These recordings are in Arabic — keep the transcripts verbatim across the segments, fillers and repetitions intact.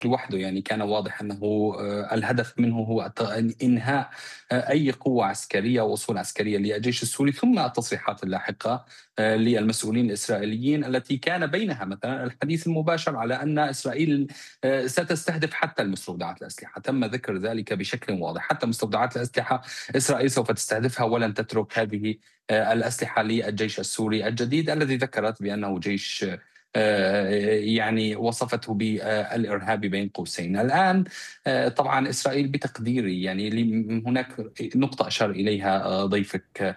لوحده، يعني كان واضح أنه آآ الهدف منه هو الت إنهاء آآ أي قوة عسكرية ووصول عسكرية للجيش السوري، ثم التصريحات اللاحقة آآ للمسؤولين الإسرائيليين التي كان بينها مثلًا الحديث المباشر على أن إسرائيل آآ ستستهدف حتى المستودعات الأسلحة، تم ذكر ذلك بشكل واضح، حتى مستودعات الأسلحة إسرائيل سوف تستهدفها ولن تترك هذه آآ الأسلحة للجيش السوري الجديد الذي ذكرت بأنه جيش آآ يعني وصفته بالإرهابي بين قوسين. الآن آآ طبعًا إسرائيل بتقديري يعني ل هناك نقطة أشار إليها آآ ضيفِك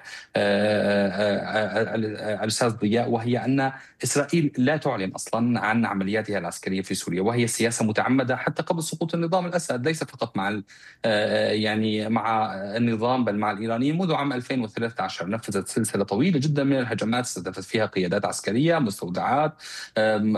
آآ ال الأستاذ ضياء، وهي أن إسرائيل لا تعلن أصلًا عن عملياتها العسكرية في سوريا، وهي سياسة متعمدة حتى قبل سقوط النظام الأسد، ليس فقط مع ال آآ يعني مع النظام بل مع الإيرانيين. منذ عام ألفين وثلاثة عشر نفذت سلسلة طويلة جدًا من الهجمات استهدفت فيها قيادات عسكرية، مستودعات، آمم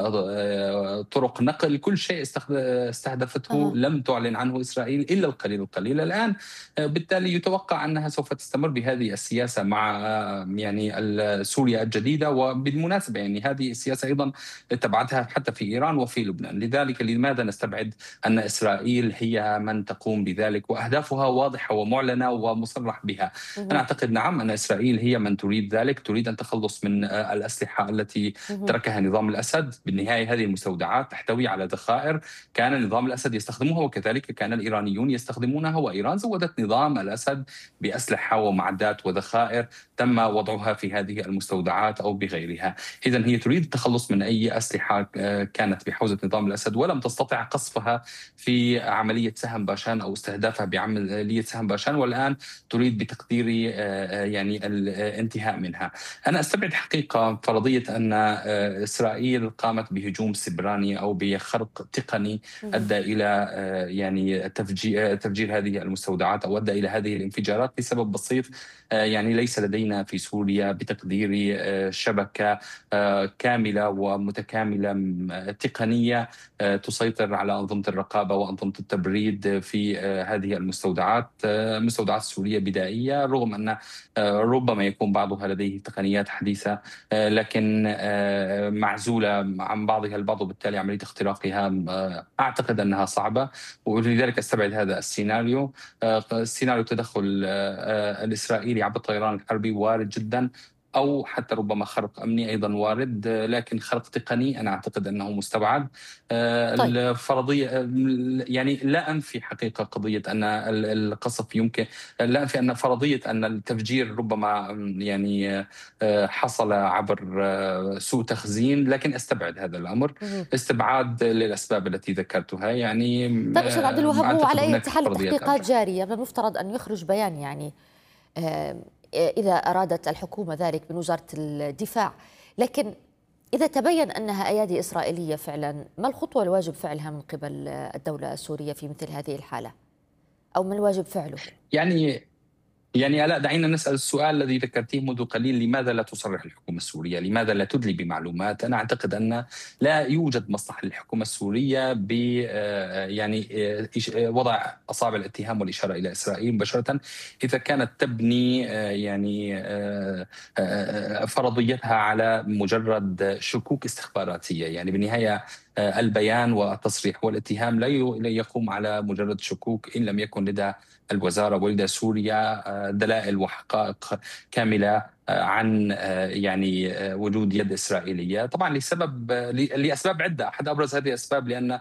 آآ طرق نقل، كل شيء استخد استهدفته أها. لم تعلن عنه إسرائيل إلا القليل القليل. الآن آآ بالتالي يتوقع أنها سوف تستمر بهذه السياسة مع آه، يعني ال سوريا الجديدة، وبالمناسبة يعني هذه السياسة أيضًا اتبعتها حتى في إيران وفي لبنان. لذلك لماذا نستبعد أن إسرائيل هي من تقوم بذلك، وأهدافها واضحة ومعلنة ومصرح بها. أنا اهم. أعتقد نعم أن إسرائيل هي من تريد ذلك، تريد أن تخلص من آآ الأسلحة التي اهم. تركها نظام الأسد. بالنهاية هذه المستودعات تحتوي على ذخائر كان نظام الأسد يستخدمها، وكذلك كان الإيرانيون يستخدمونها، وإيران زودت نظام الأسد بأسلحة ومعدات وذخائر تم وضعها في هذه المستودعات أو بغيرها. إذا هي تريد التخلص من أي أسلحة آه، كانت بحوزة نظام الأسد ولم تستطع قصفها في عملية سهم باشان أو استهدافها بعملية سهم باشان، والآن تريد بتقديري آه، آه، يعني الانتهاء منها. أنا أستبعد حقيقة فرضية أن آه، إسرائيل قامت بهجوم سبراني أو بخرق تقني اهم. أدى إلى آه، يعني تفجير تفجير هذه المستودعات أو أدى إلى هذه الانفجارات، لسبب بسيط. آه، يعني ليس لدينا في سوريا بتقديري آه، شبكة آه، كاملة ومتكاملة م- آه، تقنية آه، تسيطر على أنظمة الرقابة وأنظمة التبريد في آه، هذه المستودعات. آه، المستودعات السورية بدائية، رغم أن آه، ربما يكون بعضها لديه تقنيات حديثة آه، لكن آه، معزولة عن بعضها البعض، وبالتالي عملية اختراقها آه، أعتقد أنها صعبة، ولذلك أستبعد هذا السيناريو. آه، السيناريو التدخل آه، آه، الإسرائيلي عبر الطيران الحربي وارد جدا، أو حتى ربما خرق أمني أيضا وارد، آه، لكن خرق تقني أنا أعتقد أنه مستبعد. آه، طيب. الفرضية آه، يعني لا أنفي حقيقة قضية أن ال- القصف يمكن، لا أنفي أن فرضية أن التفجير ربما يعني آه، حصل عبر آه، سوء تخزين، لكن أستبعد هذا الأمر اهم. استبعاد للأسباب التي ذكرتها. يعني طيب أستاذ عبد آه، الوهاب، هو أعتقد على أي هناك حال فرضيات التحقيقات أرجح. جارية، من المفترض أن يخرج بيان يعني آمم، إذا أرادت الحكومة ذلك من وزارة الدفاع، لكن إذا تبين أنها أيادي إسرائيلية فعلًا، ما الخطوة الواجب فعلها من قبل الدولة السورية في مثل هذه الحالة؟ أو ما الواجب فعله؟ يعني يعني آلاء، دعينا نسأل السؤال الذي ذكرتيه منذ قليل: لماذا لا تصرح الحكومة السورية؟ لماذا لا تدلي بمعلومات؟ أنا أعتقد أن لا يوجد مصلحة للحكومة السورية ب آه، يعني آه، إش- آه، وضع أصابع الاتهام والإشارة إلى إسرائيل مباشرة، إذا كانت تبني آه، يعني آه، آه، آه، فرضيتها على مجرد شكوك استخباراتية. يعني بالنهاية آه، البيان والتصريح والاتهام لا ي- لا يقوم على مجرد شكوك إن لم يكن لدى الوزارة ولدى سوريا دلائل وحقائق كاملة عن يعني وجود يد إسرائيلية. طبعا لسبب لأسباب عدة، أحد أبرز هذه الأسباب لأن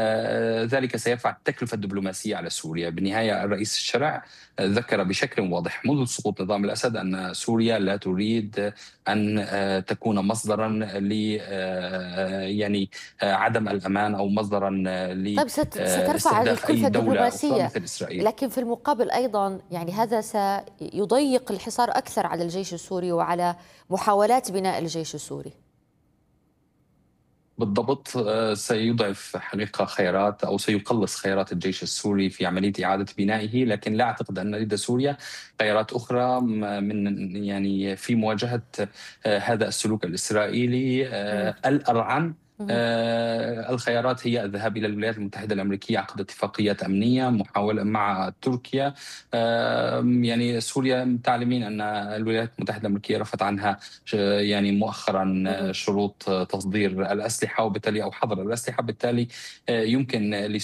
ذلك سيرفع التكلفة الدبلوماسية على سوريا. بالنهاية الرئيس الشرع ذكر بشكل واضح منذ سقوط نظام الأسد أن سوريا لا تريد أن تكون مصدرا ل يعني عدم الأمان أو مصدرا طيب ست سترفع لاستهداف أي الكلفة دولة أخرى الدبلوماسية، مثل إسرائيل. لكن في المقابل أيضا يعني هذا سيضيق الحصار أكثر على الجيش السوري وعلى محاولات بناء الجيش السوري. بالضبط. آه، سيضعف حقيقة خيارات أو سيقلص خيارات الجيش السوري في عملية إعادة بنائه، لكن لا أعتقد أن لدى سوريا خيارات أخرى م- من يعني في مواجهة آه، هذا السلوك الإسرائيلي مم. آه، الأرعن مهم. آه، الخيارات هي الذهاب إلى الولايات المتحدة الأمريكية، عقد اتفاقيات أمنية، محاولة مع تركيا. آه، يعني سوريا تعلمين أن الولايات المتحدة الأمريكية رفعت عنها ش- يعني مؤخرا مهم. شروط تصدير الأسلحة، وبالتالي أو حظر الأسلحة، بالتالي آه، يمكن